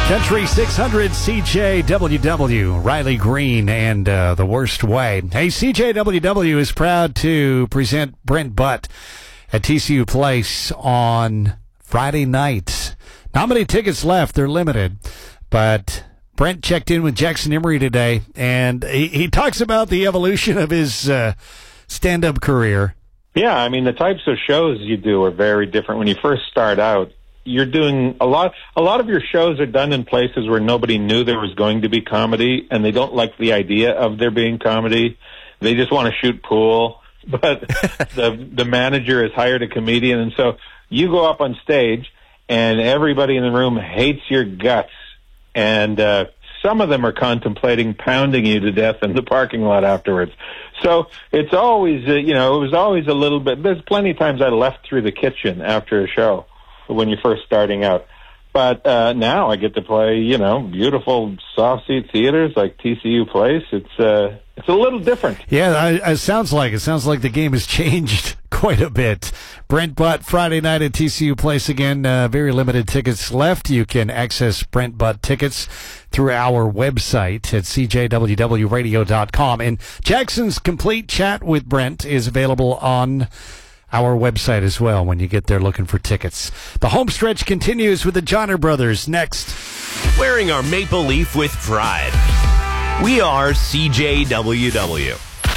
Country 600 CJWW, Riley Green and The Worst Way. Hey, CJWW is proud to present Brent Butt at TCU Place on Friday night. Not many tickets left. They're limited. But Brent checked in with Jackson Emery today, and he talks about the evolution of his stand-up career. Yeah, I mean, the types of shows you do are very different. When you first start out, you're doing a lot of your shows are done in places where nobody knew there was going to be comedy, and they don't like the idea of there being comedy. They just want to shoot pool, but the manager has hired a comedian, and so you go up on stage, and everybody in the room hates your guts, and some of them are contemplating pounding you to death in the parking lot afterwards. So it's always, it was always a little bit. There's plenty of times I left through the kitchen after a show when you're first starting out. But now I get to play, beautiful soft seat theaters like TCU Place. It's a little different. Yeah, it sounds like the game has changed quite a bit. Brent Butt, Friday night at TCU Place again. Very limited tickets left. You can access Brent Butt tickets through our website at cjwwradio.com. And Jackson's complete chat with Brent is available on our website as well when you get there looking for tickets. The home stretch continues with the Johnner Brothers next. Wearing our maple leaf with pride. We are CJWW.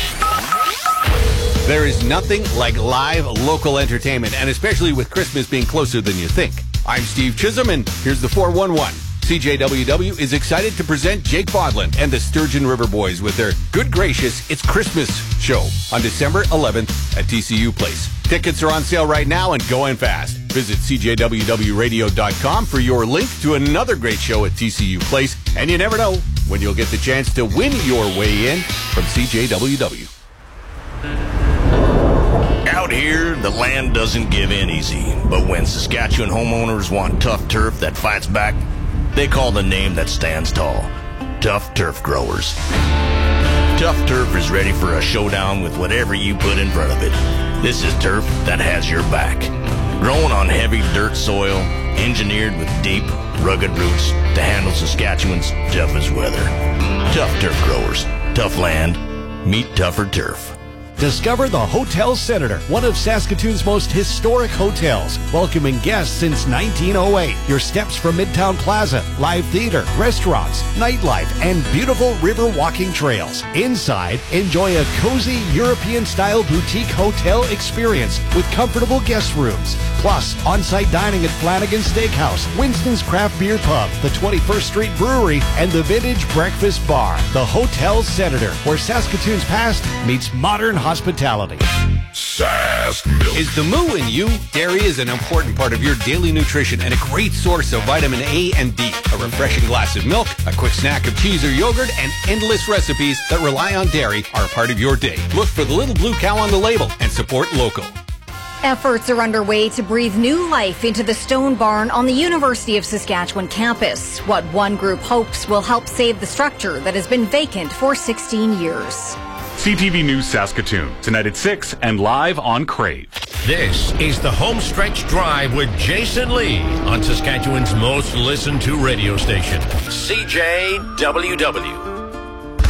There is nothing like live local entertainment, and especially with Christmas being closer than you think. I'm Steve Chisholm, and here's the 411. CJWW is excited to present Jake Bodland and the Sturgeon River Boys with their Good Gracious, It's Christmas show on December 11th at TCU Place. Tickets are on sale right now and going fast. Visit CJWWradio.com for your link to another great show at TCU Place. And you never know when you'll get the chance to win your way in from CJWW. Out here, the land doesn't give in easy. But when Saskatchewan homeowners want tough turf that fights back, they call the name that stands tall. Tough Turf Growers. Tough Turf is ready for a showdown with whatever you put in front of it. This is turf that has your back. Grown on heavy dirt soil, engineered with deep, rugged roots to handle Saskatchewan's toughest weather. Tough Turf Growers. Tough land. Meet tougher turf. Discover the Hotel Senator, one of Saskatoon's most historic hotels, welcoming guests since 1908. Your steps from Midtown Plaza, live theater, restaurants, nightlife, and beautiful river walking trails. Inside, enjoy a cozy European-style boutique hotel experience with comfortable guest rooms. Plus, on-site dining at Flanagan's Steakhouse, Winston's Craft Beer Pub, the 21st Street Brewery, and the Vintage Breakfast Bar. The Hotel Senator, where Saskatoon's past meets modern hospitality. Sask Milk. Is the moo in you? Dairy is an important part of your daily nutrition and a great source of vitamin A and D. A refreshing glass of milk, a quick snack of cheese or yogurt, and endless recipes that rely on dairy are a part of your day. Look for the little blue cow on the label and support local. Efforts are underway to breathe new life into the stone barn on the University of Saskatchewan campus. What one group hopes will help save the structure that has been vacant for 16 years. CTV News Saskatoon, tonight at 6 and live on Crave. This is the Homestretch Drive with Jason Lee on Saskatchewan's most listened to radio station, CJWW.